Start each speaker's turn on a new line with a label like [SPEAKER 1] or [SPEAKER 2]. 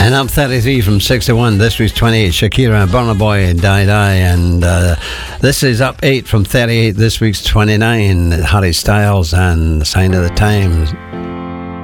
[SPEAKER 1] And up 33 from 61, this week's 28, Shakira, Burna Boy, Die Die. And this is up 8 from 38, this week's 29, Harry Styles and The Sign of the Times.